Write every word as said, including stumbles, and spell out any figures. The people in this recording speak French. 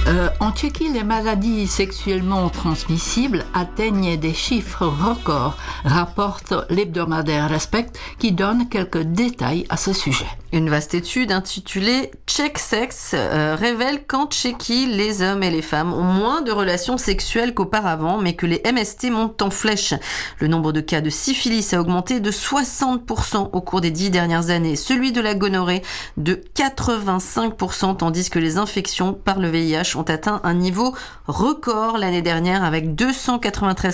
Euh, en Tchéquie, les maladies sexuellement transmissibles atteignent des chiffres records, rapporte l'hebdomadaire Respect, qui donne quelques détails à ce sujet. Une vaste étude intitulée Czech Sex euh, révèle qu'en Tchéquie, les hommes et les femmes ont moins de relations sexuelles qu'auparavant, mais que les M S T montent en flèche. Le nombre de cas de syphilis a augmenté de soixante pour cent au cours des dix dernières années, celui de la gonorrhée de quatre-vingt-cinq pour cent, tandis que les infections par le V I H ont atteint un niveau record l'année dernière avec deux cent quatre-vingt-treize